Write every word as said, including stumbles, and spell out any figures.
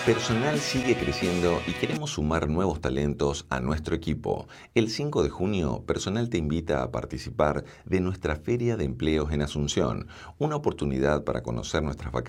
Personal sigue creciendo y queremos sumar nuevos talentos a nuestro equipo. El cinco de junio, Personal te invita a participar de nuestra Feria de Empleos en Asunción, una oportunidad para conocer nuestras vacantes